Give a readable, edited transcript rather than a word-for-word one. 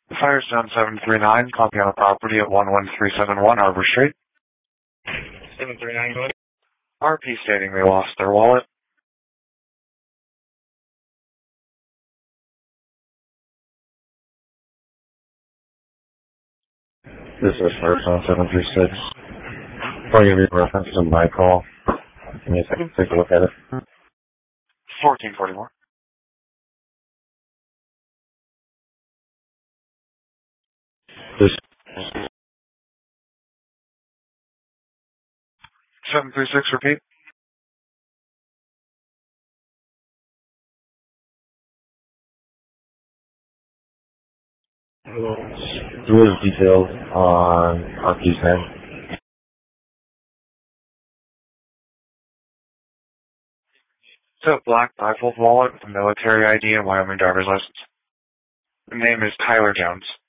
Firestone 739, copy on a property at 11371 Arbor Street. 739, go ahead. RP stating they lost their wallet. This is Firestone 736. Before you give me reference to my call, give me a second to take a look at it. 1441. This 736, repeat. through his details on RP's name. It's a black bifold wallet with a military ID and Wyoming driver's license. The name is Tyler Jones.